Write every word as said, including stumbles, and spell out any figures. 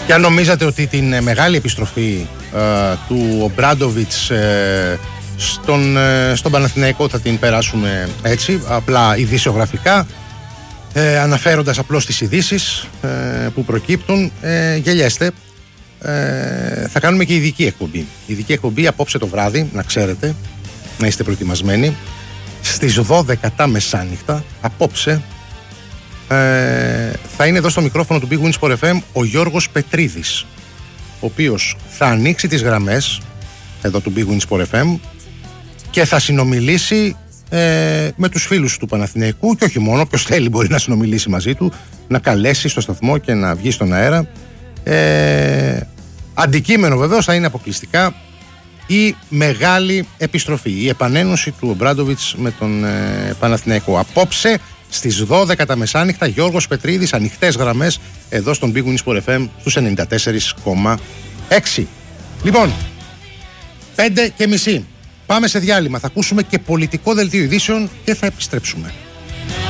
Και αν νομίζατε ότι την μεγάλη επιστροφή ε, του Ομπράντοβιτς ε, στον, ε, στον Παναθηναϊκό θα την περάσουμε έτσι, απλά ειδησιογραφικά, ε, αναφέροντας απλώς τις ειδήσεις ε, που προκύπτουν, ε, γελιέστε. Ε, θα κάνουμε και ειδική εκπομπή. Ειδική εκπομπή απόψε το βράδυ, να ξέρετε, να είστε προετοιμασμένοι, στις δώδεκα τα μεσάνυχτα, απόψε, ε, θα είναι εδώ στο μικρόφωνο του Big Win Sport εφ εμ ο Γιώργος Πετρίδης, ο οποίος θα ανοίξει τις γραμμές εδώ του Big Win Sport εφ εμ και θα συνομιλήσει ε, με τους φίλους του Παναθηναϊκού, και όχι μόνο, όποιος θέλει μπορεί να συνομιλήσει μαζί του, να καλέσει στο σταθμό και να βγει στον αέρα. Ε, αντικείμενο βεβαίως θα είναι αποκλειστικά η μεγάλη επιστροφή, η επανένωση του Ομπράντοβιτς με τον ε, Παναθηναϊκό. Απόψε στις δώδεκα τα μεσάνυχτα, Γιώργος Πετρίδης, ανοιχτές γραμμές εδώ στον Big Win Sport εφ εμ στους ενενήντα τέσσερα κόμμα έξι. Λοιπόν, πέντε και μισή. Πάμε σε διάλειμμα. Θα ακούσουμε και πολιτικό δελτίο ειδήσεων και θα επιστρέψουμε.